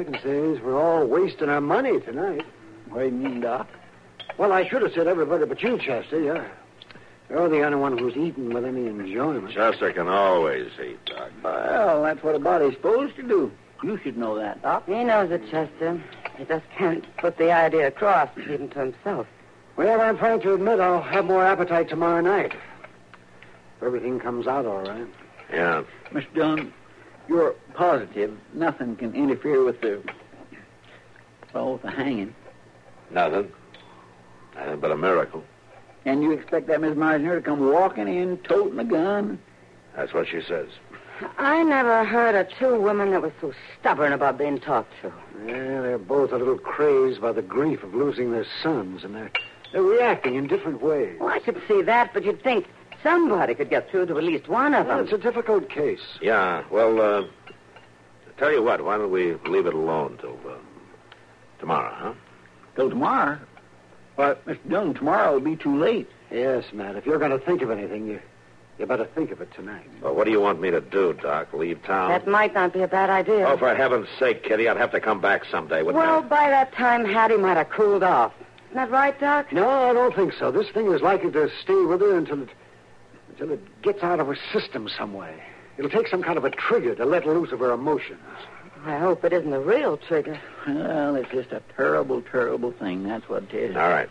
can say is we're all wasting our money tonight. What do you mean, Doc? Well, I should have said everybody but you, Chester. You're the only one who's eating with any enjoyment. Chester can always eat, Doc. Well, that's what a body's supposed to do. You should know that, Doc. He knows it, Chester. He just can't put the idea across, even to himself. Well, I'm frank to admit I'll have more appetite tomorrow night. If everything comes out all right. Yeah. Mr. Dunn, you're positive nothing can interfere with the hanging. Nothing but a miracle. And you expect that Miss Meisner to come walking in, toting a gun? That's what she says. I never heard of two women that were so stubborn about being talked to. Yeah, they're both a little crazed by the grief of losing their sons, and they're reacting in different ways. Well, I could see that, but you'd think somebody could get through to at least one of them. It's a difficult case. Yeah, well, tell you what, why don't we leave it alone till tomorrow, huh? Till tomorrow? But, Mr. Dunn, tomorrow will be too late. Yes, Matt, if you're going to think of anything, you better think of it tonight. Well, what do you want me to do, Doc? Leave town? That might not be a bad idea. Oh, for heaven's sake, Kitty, I'd have to come back someday, wouldn't I? Well, by that time, Hattie might have cooled off. Isn't that right, Doc? No, I don't think so. This thing is likely to stay with her until it gets out of her system some way. It'll take some kind of a trigger to let loose of her emotions. I hope it isn't a real trigger. Well, it's just a terrible, terrible thing. That's what it is. All right,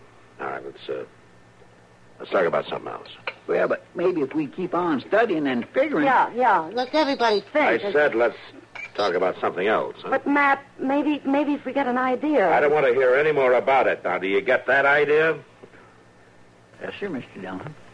let's talk about something else. Well, but maybe if we keep on studying and figuring... Yeah. Let everybody think. I said let's talk about something else. Huh? But, Matt, maybe if we get an idea... I don't want to hear any more about it. Now, do you get that idea? Yes, sir, Mr. Dillon.